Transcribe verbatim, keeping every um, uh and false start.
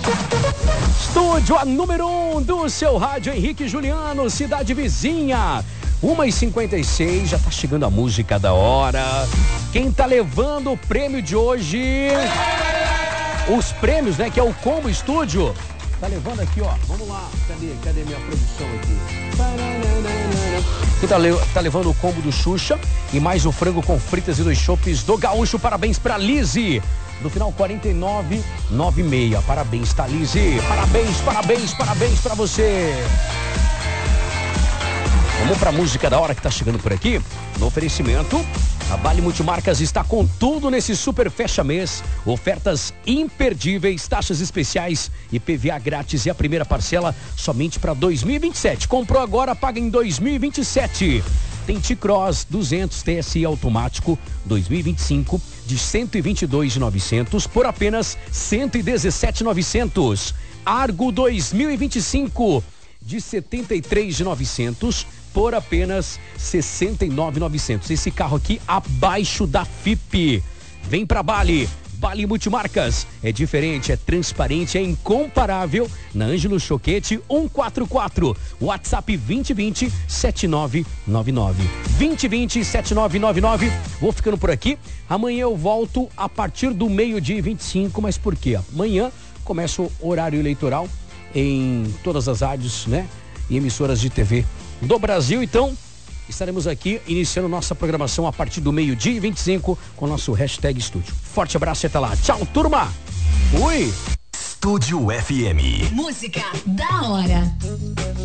Estúdio a número um do seu rádio, Henrique Juliano, cidade vizinha. uma e cinquenta e seis, já tá chegando a música da hora. Quem tá levando o prêmio de hoje? Os prêmios, né? Que é o Combo Estúdio. Tá levando aqui, ó. Vamos lá. Cadê? Cadê minha produção aqui? Quem tá, le- tá levando o combo do Xuxa e mais o frango com fritas e dois chopes do Gaúcho. Parabéns pra Lizzy. No final quarenta e nove, noventa e seis. Parabéns, tá, Lizzy? Parabéns, parabéns, parabéns pra você. Vamos pra música da hora que tá chegando por aqui. No oferecimento, a Bali Multimarcas está com tudo nesse super fecha-mês. Ofertas imperdíveis, taxas especiais e P V A grátis. E a primeira parcela somente para dois mil e vinte e sete. Comprou agora, paga em dois mil e vinte e sete. Tem T-Cross duzentos T S I automático dois mil e vinte e cinco de cento e vinte e dois mil e novecentos por apenas cento e dezessete mil e novecentos. Argo dois mil e vinte e cinco de setenta e três mil e novecentos por apenas sessenta e nove mil e novecentos. Esse carro aqui abaixo da F I P. Vem pra Bali. Bali Multimarcas. É diferente, é transparente, é incomparável. Na Ângelo Choquete cento e quarenta e quatro. WhatsApp vinte vinte, setenta e nove noventa e nove. vinte vinte, setenta e nove noventa e nove. Vou ficando por aqui. Amanhã eu volto a partir do meio-dia e vinte e cinco. Mas por quê? Amanhã começa o horário eleitoral em todas as rádios, né? E emissoras de T V do Brasil. Então, estaremos aqui iniciando nossa programação a partir do meio-dia e vinte e cinco com o nosso hashtag Estúdio. Forte abraço e até lá. Tchau, turma! Fui! Estúdio F M. Música da hora.